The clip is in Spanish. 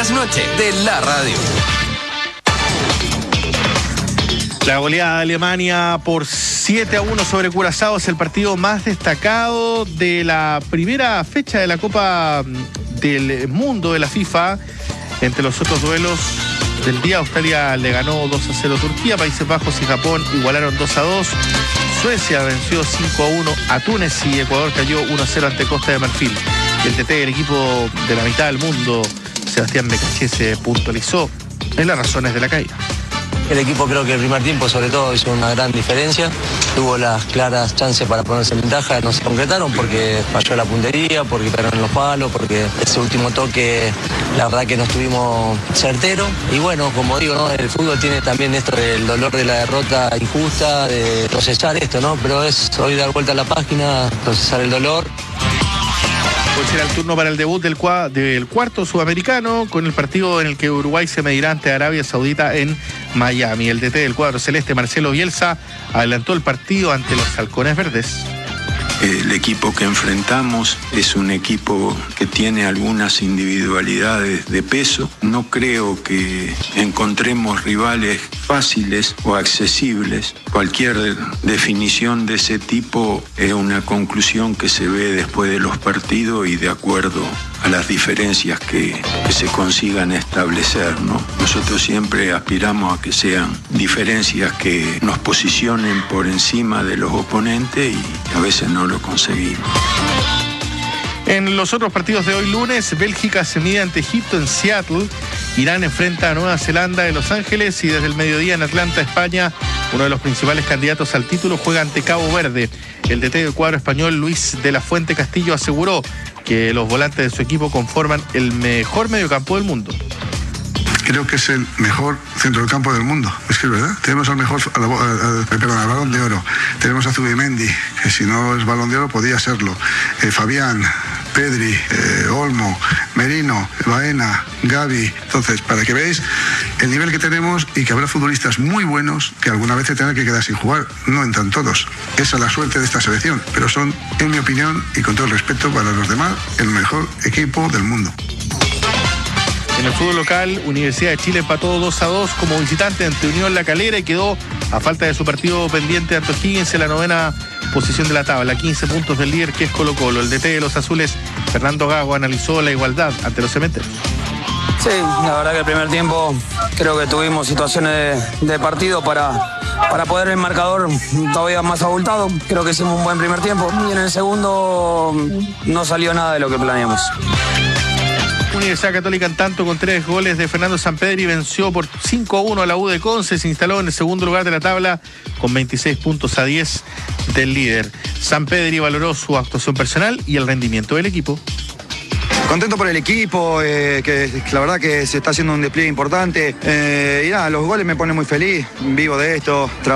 trasnoche de la radio. La goleada de Alemania por 7-1 sobre Curazao es el partido más destacado de la primera fecha de la Copa del Mundo de la FIFA. Entre los otros duelos del día, Australia le ganó 2-0 a Turquía, Países Bajos y Japón igualaron 2-2. Suecia venció 5-1 a Túnez y Ecuador cayó 1-0 ante Costa de Marfil. El TT del equipo de la mitad del mundo, Sebastián Becachese, puntualizó en las razones de la caída. El equipo creo que el primer tiempo sobre todo hizo una gran diferencia, tuvo las claras chances para ponerse en ventaja, no se concretaron porque falló la puntería, porque pegaron los palos, porque ese último toque la verdad que no estuvimos certeros. Y bueno, como digo, ¿no? El fútbol tiene también esto del dolor de la derrota injusta, de procesar esto, ¿no? Pero es hoy dar vuelta a la página, procesar el dolor. Hoy será el turno para el debut del cuarto sudamericano, con el partido en el que Uruguay se medirá ante Arabia Saudita en Miami. El DT del cuadro celeste, Marcelo Bielsa, adelantó el partido ante los Halcones Verdes. El equipo que enfrentamos es un equipo que tiene algunas individualidades de peso. No creo que encontremos rivales fáciles o accesibles. Cualquier definición de ese tipo es una conclusión que se ve después de los partidos y de acuerdo a las diferencias que se consigan establecer, ¿no? Nosotros siempre aspiramos a que sean diferencias que nos posicionen por encima de los oponentes y a veces no lo conseguimos. En los otros partidos de hoy lunes, Bélgica se mide ante Egipto en Seattle, Irán enfrenta a Nueva Zelanda en Los Ángeles y desde el mediodía en Atlanta, España, uno de los principales candidatos al título juega ante Cabo Verde. El DT del cuadro español, Luis de la Fuente Castillo, aseguró que los volantes de su equipo conforman el mejor mediocampo del mundo. Creo que es el mejor centro del campo del mundo. Es que es verdad. Tenemos al mejor, al Balón de Oro. Tenemos a Zubimendi, que si no es Balón de Oro podía serlo. Fabián, Pedri, Olmo, Merino, Baena, Gavi. Entonces, para que veáis el nivel que tenemos y que habrá futbolistas muy buenos que alguna vez se tengan que quedar sin jugar. No entran todos. Esa es la suerte de esta selección. Pero son, en mi opinión, y con todo el respeto para los demás, el mejor equipo del mundo. En el fútbol local, Universidad de Chile empató 2-2 como visitante ante Unión La Calera y quedó, a falta de su partido pendiente ante O'Higgins, en la novena posición de la tabla, 15 puntos del líder que es Colo-Colo. El DT de los azules, Fernando Gago, analizó la igualdad ante los Cementeros. Sí, la verdad que el primer tiempo creo que tuvimos situaciones de partido para poder el marcador todavía más abultado. Creo que hicimos un buen primer tiempo y en el segundo no salió nada de lo que planeamos. Universidad Católica, en tanto, con 3 goles de Fernando Sampedri, venció por 5-1 a la U de Conce. Se instaló en el segundo lugar de la tabla con 26 puntos a 10 del líder. Sampedri valoró su actuación personal y el rendimiento del equipo. Contento por el equipo, que la verdad que se está haciendo un despliegue importante. Y nada, los goles me ponen muy feliz, vivo de esto.